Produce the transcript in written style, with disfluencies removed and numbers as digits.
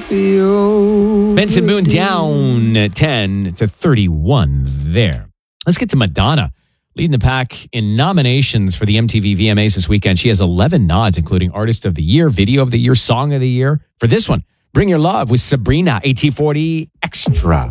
Benson Boone down 10 to 31 there. Let's get to Madonna, leading the pack in nominations for the MTV VMAs this weekend. She has 11 nods, including Artist of the Year, Video of the Year, Song of the Year. For this one, Bring Your Love with Sabrina, AT40 Extra.